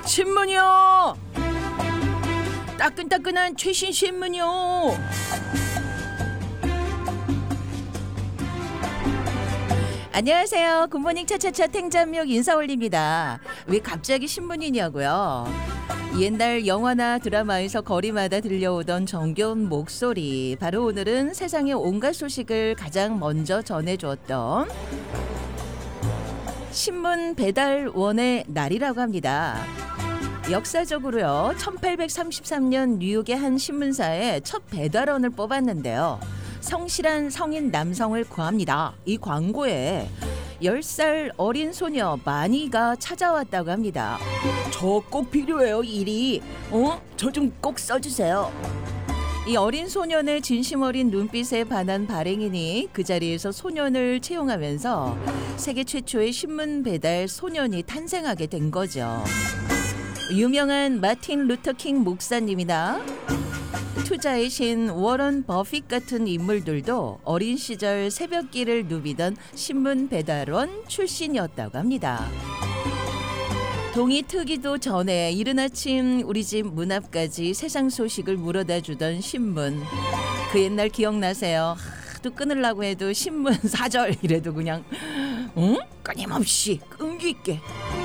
신문이요. 따끈따끈한 최신 신문이요. 안녕하세요. 굿모닝 차차차 탱자미역 인사 올립니다. 왜 갑자기 신문이냐고요? 옛날 영화나 드라마에서 거리마다 들려오던 정겨운 목소리, 바로 오늘은 세상의 온갖 소식을 가장 먼저 전해주었던 신문 배달원의 날이라고 합니다. 역사적으로요, 1833년 뉴욕의 한 신문사에 첫 배달원을 뽑았는데요. 성실한 성인 남성을 구합니다. 이 광고에 10살 어린 소녀 마니가 찾아왔다고 합니다. 저 꼭 필요해요, 일이. 저 좀 꼭 써주세요. 이 어린 소년의 진심 어린 눈빛에 반한 발행인이 그 자리에서 소년을 채용하면서 세계 최초의 신문 배달 소년이 탄생하게 된 거죠. 유명한 마틴 루터 킹 목사님이나 투자의 신 워런 버핏 같은 인물들도 어린 시절 새벽길을 누비던 신문 배달원 출신이었다고 합니다. 동이 트기도 전에 이른 아침 우리 집 문 앞까지 세상 소식을 물어다 주던 신문. 그 옛날 기억나세요? 하도 끊으려고 해도 신문 사절 이래도 그냥 끊임없이 끈기 있게.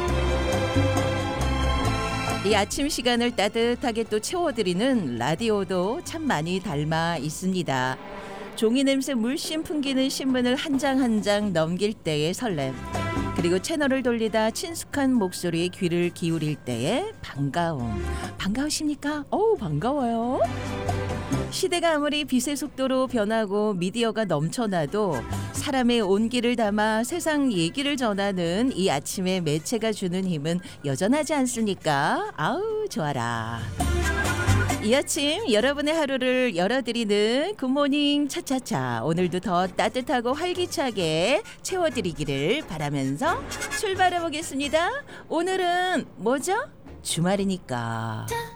이 아침 시간을 따뜻하게 또 채워드리는 라디오도 참 많이 닮아 있습니다. 종이 냄새 물씬 풍기는 신문을 한 장 한 장 넘길 때의 설렘, 그리고 채널을 돌리다 친숙한 목소리에 귀를 기울일 때의 반가움. 반가우십니까? 어우, 반가워요. 시대가 아무리 빛의 속도로 변하고 미디어가 넘쳐나도 사람의 온기를 담아 세상 얘기를 전하는 이 아침의 매체가 주는 힘은 여전하지 않습니까? 아우, 좋아라. 이 아침 여러분의 하루를 열어드리는 굿모닝 차차차, 오늘도 더 따뜻하고 활기차게 채워드리기를 바라면서 출발해 보겠습니다. 오늘은 뭐죠? 주말이니까.